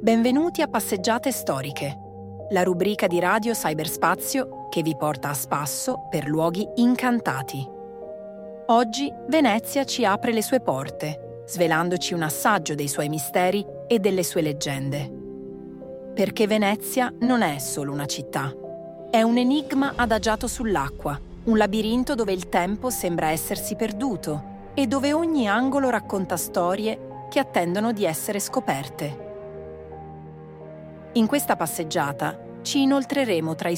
Benvenuti a Passeggiate Storiche, la rubrica di Radio Cyberspazio che vi porta a spasso per luoghi incantati. Oggi Venezia ci apre le sue porte, svelandoci un assaggio dei suoi misteri e delle sue leggende. Perché Venezia non è solo una città, è un enigma adagiato sull'acqua, un labirinto dove il tempo sembra essersi perduto e dove ogni angolo racconta storie che attendono di essere scoperte. In questa passeggiata ci inoltreremo tra i